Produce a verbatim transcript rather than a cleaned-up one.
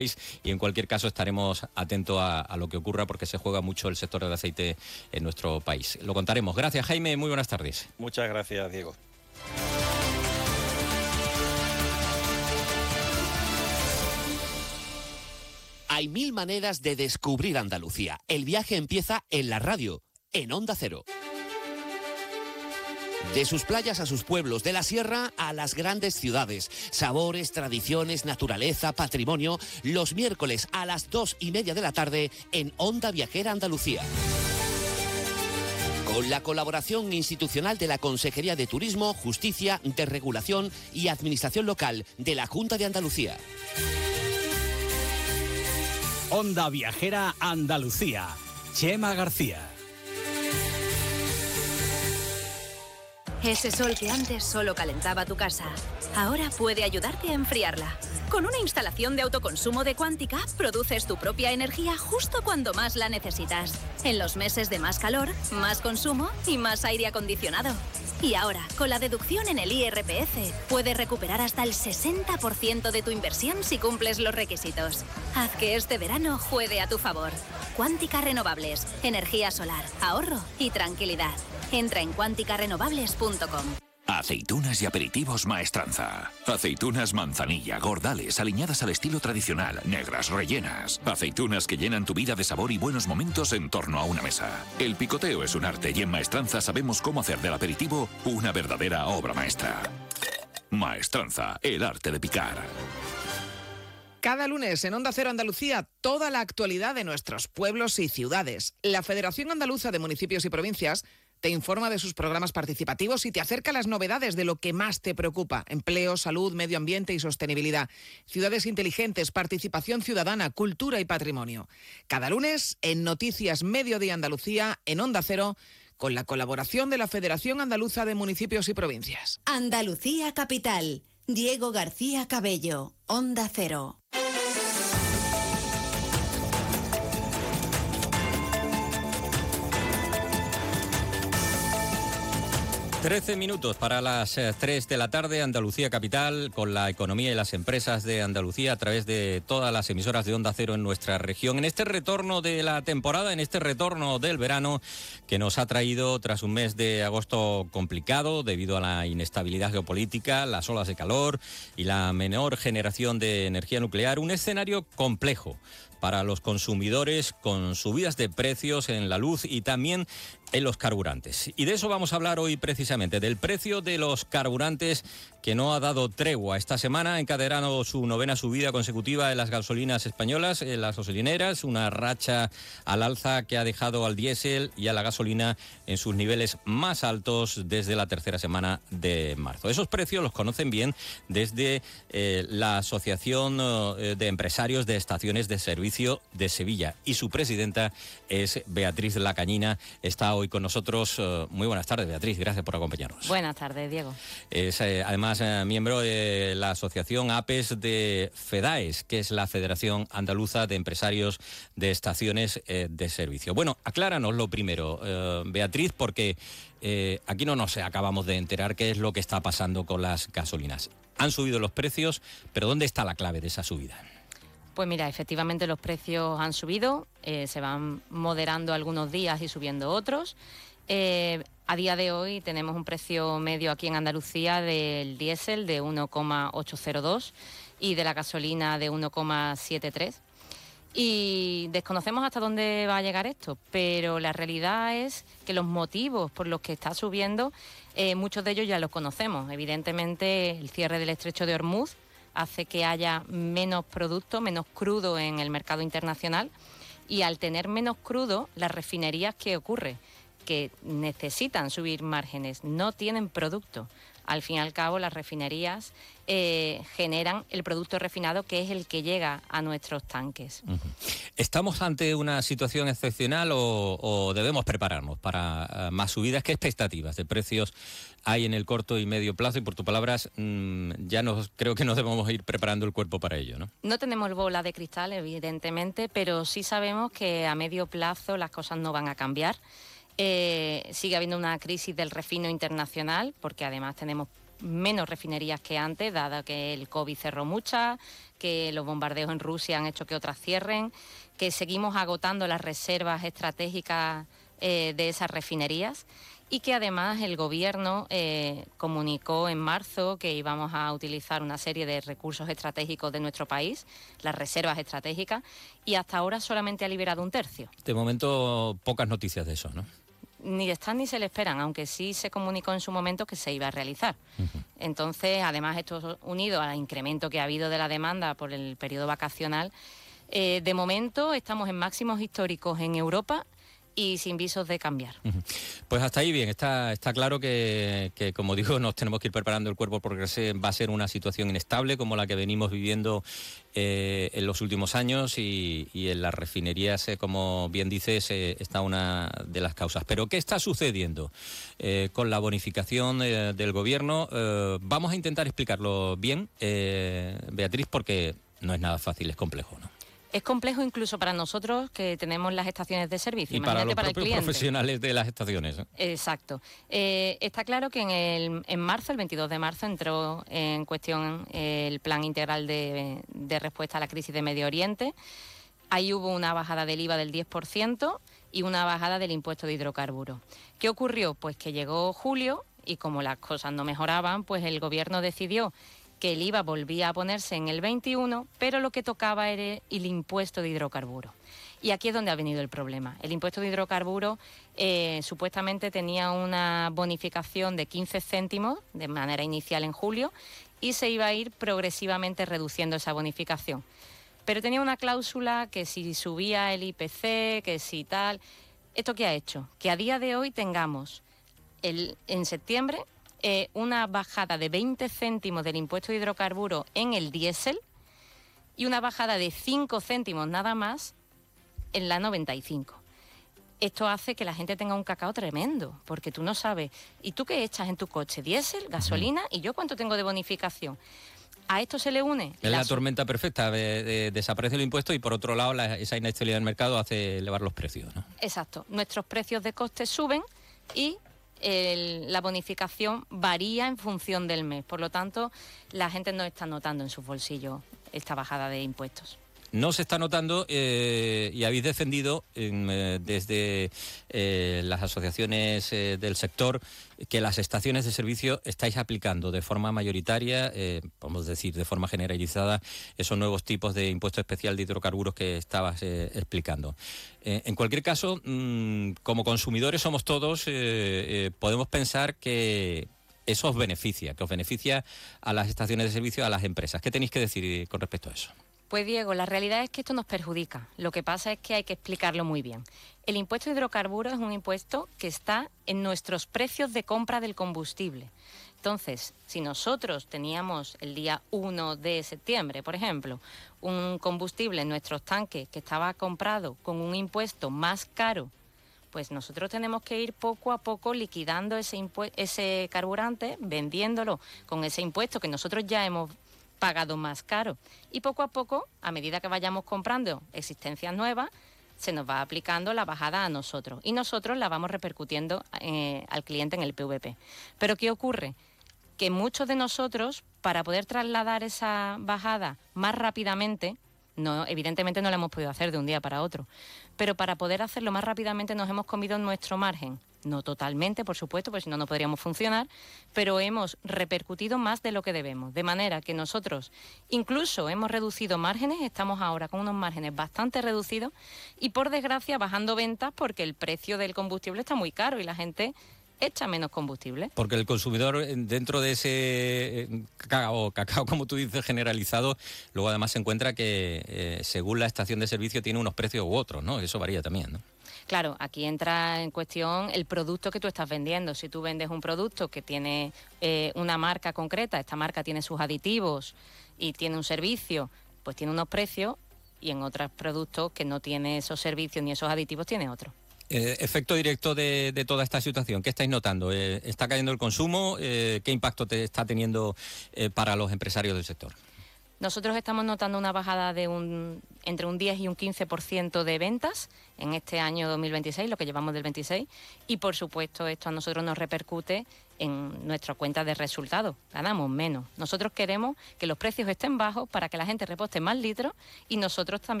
y en cualquier caso estaremos atentos a, a lo que ocurra porque se juega mucho el sector del aceite en nuestro país. Lo contaremos. Gracias, Jaime. Muy buenas tardes. Muchas gracias, Diego. Hay mil maneras de descubrir Andalucía. El viaje empieza en la radio, en Onda Cero. De sus playas a sus pueblos, de la sierra a las grandes ciudades. Sabores, tradiciones, naturaleza, patrimonio. Los miércoles a las dos y media de la tarde en Onda Viajera Andalucía. Con la colaboración institucional de la Consejería de Turismo, Justicia, Desregulación y Administración Local de la Junta de Andalucía. Onda Viajera Andalucía. Chema García. Ese sol que antes solo calentaba tu casa, ahora puede ayudarte a enfriarla. Con una instalación de autoconsumo de Quántica, produces tu propia energía justo cuando más la necesitas. En los meses de más calor, más consumo y más aire acondicionado. Y ahora, con la deducción en el I R P F, puedes recuperar hasta el sesenta por ciento de tu inversión si cumples los requisitos. Haz que este verano juegue a tu favor. Quántica Renovables, energía solar, ahorro y tranquilidad. Entra en cuántica renovables punto com. Aceitunas y aperitivos Maestranza. Aceitunas manzanilla, gordales, aliñadas al estilo tradicional, negras, rellenas. Aceitunas que llenan tu vida de sabor y buenos momentos en torno a una mesa. El picoteo es un arte y en Maestranza sabemos cómo hacer del aperitivo una verdadera obra maestra. Maestranza, el arte de picar. Cada lunes en Onda Cero Andalucía, toda la actualidad de nuestros pueblos y ciudades. La Federación Andaluza de Municipios y Provincias te informa de sus programas participativos y te acerca las novedades de lo que más te preocupa: empleo, salud, medio ambiente y sostenibilidad, ciudades inteligentes, participación ciudadana, cultura y patrimonio. Cada lunes en Noticias Mediodía Andalucía, en Onda Cero, con la colaboración de la Federación Andaluza de Municipios y Provincias. Andalucía Capital. Diego García Cabello, Onda Cero. trece minutos para las tres de la tarde, Andalucía Capital, con la economía y las empresas de Andalucía a través de todas las emisoras de Onda Cero en nuestra región. En este retorno de la temporada, en este retorno del verano que nos ha traído tras un mes de agosto complicado debido a la inestabilidad geopolítica, las olas de calor y la menor generación de energía nuclear, un escenario complejo para los consumidores, con subidas de precios en la luz y también en los carburantes. Y de eso vamos a hablar hoy precisamente, del precio de los carburantes, que no ha dado tregua. Esta semana ha encadenado su novena subida consecutiva en las gasolinas españolas, en las gasolineras, una racha al alza que ha dejado al diésel y a la gasolina en sus niveles más altos desde la tercera semana de marzo. Esos precios los conocen bien desde eh, la Asociación eh, de Empresarios de Estaciones de Servicio de Sevilla, y su presidenta es Beatriz Lacañina. Está hoy con nosotros. Muy buenas tardes, Beatriz, gracias por acompañarnos. Buenas tardes, Diego. Es eh, además eh, miembro de la asociación APES de FEDAES, que es la Federación Andaluza de Empresarios de Estaciones eh, de Servicio. Bueno, acláranos lo primero, eh, Beatriz, porque eh, aquí no nos acabamos de enterar qué es lo que está pasando con las gasolinas. Han subido los precios, pero ¿dónde está la clave de esa subida? Pues mira, efectivamente los precios han subido, eh, se van moderando algunos días y subiendo otros. Eh, a día de hoy tenemos un precio medio aquí en Andalucía del diésel de uno coma ochocientos dos y de la gasolina de uno coma setenta y tres. Y desconocemos hasta dónde va a llegar esto, pero la realidad es que los motivos por los que está subiendo, eh, muchos de ellos ya los conocemos. Evidentemente, el cierre del estrecho de Hormuz hace que haya menos producto, menos crudo en el mercado internacional, y al tener menos crudo, las refinerías, ¿qué ocurre? Que necesitan subir márgenes, no tienen producto. Al fin y al cabo, las refinerías eh, generan el producto refinado, que es el que llega a nuestros tanques. Uh-huh. ¿Estamos ante una situación excepcional o, o debemos prepararnos para uh, más subidas? ¿Qué expectativas de precios hay en el corto y medio plazo? Y por tus palabras, mmm, ya nos creo que nos debemos ir preparando el cuerpo para ello, ¿no? No tenemos bola de cristal, evidentemente, pero sí sabemos que a medio plazo las cosas no van a cambiar. Eh, sigue habiendo una crisis del refino internacional, porque además tenemos menos refinerías que antes, dado que el COVID cerró muchas, que los bombardeos en Rusia han hecho que otras cierren, que seguimos agotando las reservas estratégicas eh, de esas refinerías y que además el Gobierno eh, comunicó en marzo que íbamos a utilizar una serie de recursos estratégicos de nuestro país, las reservas estratégicas, y hasta ahora solamente ha liberado un tercio. De momento, pocas noticias de eso, ¿no? Ni están ni se le esperan, aunque sí se comunicó en su momento que se iba a realizar. Uh-huh. Entonces, además, esto unido al incremento que ha habido de la demanda por el periodo vacacional, eh, de momento estamos en máximos históricos en Europa y sin visos de cambiar. Uh-huh. Pues hasta ahí bien, está, está claro que, que, como digo, nos tenemos que ir preparando el cuerpo porque va a ser una situación inestable como la que venimos viviendo eh, en los últimos años y, y en las refinerías, eh, como bien dices, eh, está una de las causas. Pero ¿qué está sucediendo eh, con la bonificación eh, del Gobierno? Eh, vamos a intentar explicarlo bien, eh, Beatriz, porque no es nada fácil, es complejo, ¿no? Es complejo incluso para nosotros que tenemos las estaciones de servicio. Y para los para propios profesionales de las estaciones, ¿eh? Exacto. Eh, está claro que en, el, en marzo, el veintidós de marzo, entró en cuestión el Plan Integral de, de Respuesta a la Crisis de Medio Oriente. Ahí hubo una bajada del I V A del diez por ciento y una bajada del impuesto de hidrocarburos. ¿Qué ocurrió? Pues que llegó julio y como las cosas no mejoraban, pues el Gobierno decidió que el I V A volvía a ponerse en el veintiuno, pero lo que tocaba era el impuesto de hidrocarburos. Y aquí es donde ha venido el problema. El impuesto de hidrocarburos eh, supuestamente tenía una bonificación de quince céntimos de manera inicial en julio y se iba a ir progresivamente reduciendo esa bonificación. Pero tenía una cláusula que si subía el I P C, que si tal... ¿Esto qué ha hecho? Que a día de hoy tengamos el, en septiembre... Eh, una bajada de veinte céntimos del impuesto de hidrocarburos en el diésel y una bajada de cinco céntimos nada más en la noventa y cinco. Esto hace que la gente tenga un cacao tremendo, porque tú no sabes, ¿y tú qué echas en tu coche? ¿Diésel, gasolina? ¿Y yo cuánto tengo de bonificación? A esto se le une... Es la, la tormenta perfecta, de, de, desaparece el impuesto y por otro lado la, esa inestabilidad del mercado hace elevar los precios, ¿no? Exacto, nuestros precios de coste suben y... El, la bonificación varía en función del mes, por lo tanto la gente no está notando en sus bolsillos esta bajada de impuestos. No se está notando eh, y habéis defendido eh, desde eh, las asociaciones eh, del sector que las estaciones de servicio estáis aplicando de forma mayoritaria, eh, podemos decir de forma generalizada, esos nuevos tipos de impuesto especial de hidrocarburos que estabas eh, explicando. Eh, en cualquier caso, mmm, como consumidores somos todos, eh, eh, podemos pensar que eso os beneficia, que os beneficia a las estaciones de servicio, a las empresas. ¿Qué tenéis que decir con respecto a eso? Pues Diego, la realidad es que esto nos perjudica. Lo que pasa es que hay que explicarlo muy bien. El impuesto de hidrocarburos es un impuesto que está en nuestros precios de compra del combustible. Entonces, si nosotros teníamos el día uno de septiembre, por ejemplo, un combustible en nuestros tanques que estaba comprado con un impuesto más caro, pues nosotros tenemos que ir poco a poco liquidando ese, impue- ese carburante, vendiéndolo con ese impuesto que nosotros ya hemos pagado más caro. Y poco a poco, a medida que vayamos comprando existencias nuevas, se nos va aplicando la bajada a nosotros. Y nosotros la vamos repercutiendo eh, al cliente en el P V P. Pero ¿qué ocurre? Que muchos de nosotros, para poder trasladar esa bajada más rápidamente, no, evidentemente no la hemos podido hacer de un día para otro, pero para poder hacerlo más rápidamente nos hemos comido nuestro margen. No totalmente, por supuesto, porque si no, no podríamos funcionar, pero hemos repercutido más de lo que debemos. De manera que nosotros incluso hemos reducido márgenes, estamos ahora con unos márgenes bastante reducidos y, por desgracia, bajando ventas porque el precio del combustible está muy caro y la gente echa menos combustible. Porque el consumidor, dentro de ese cacao, cacao como tú dices, generalizado, luego además se encuentra que eh, según la estación de servicio tiene unos precios u otros, ¿no? Eso varía también, ¿no? Claro, aquí entra en cuestión el producto que tú estás vendiendo. Si tú vendes un producto que tiene eh, una marca concreta, esta marca tiene sus aditivos y tiene un servicio, pues tiene unos precios, y en otros productos que no tiene esos servicios ni esos aditivos tiene otros. Eh, efecto directo de, de toda esta situación, ¿qué estáis notando? Eh, ¿Está cayendo el consumo? Eh, ¿Qué impacto te está teniendo eh, para los empresarios del sector? Nosotros estamos notando una bajada de un entre un diez y un quince por ciento de ventas en este año dos mil veintiséis, lo que llevamos del veintiséis, y por supuesto esto a nosotros nos repercute en nuestra cuenta de resultados, ganamos menos. Nosotros queremos que los precios estén bajos para que la gente reposte más litros y nosotros también